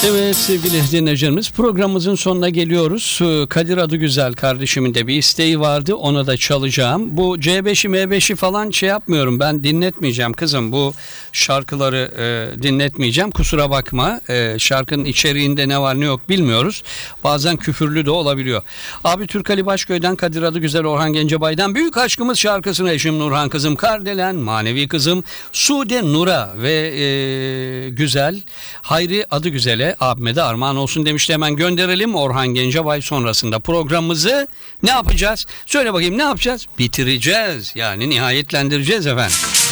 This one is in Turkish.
Evet sevgili dinleyicilerimiz, programımızın sonuna geliyoruz. Kadir Adıgüzel kardeşimin de bir isteği vardı, ona da çalacağım. Bu C5'i M5'i falan şey yapmıyorum, ben dinletmeyeceğim kızım, bu şarkıları dinletmeyeceğim, kusura bakma. Şarkının içeriğinde ne var ne yok bilmiyoruz, bazen küfürlü de olabiliyor. Abi Türk Ali Başköy'den Kadir Adıgüzel, Orhan Gencebay'dan Büyük Aşkımız şarkısını eşim Nurhan, kızım Kardelen, manevi kızım Sude Nur'a ve güzel Hayri Adıgüzel'e, abime de armağan olsun demişti. Hemen gönderelim. Orhan Gencebay sonrasında programımızı ne yapacağız? Söyle bakayım, ne yapacağız? Bitireceğiz. Yani nihayetlendireceğiz efendim.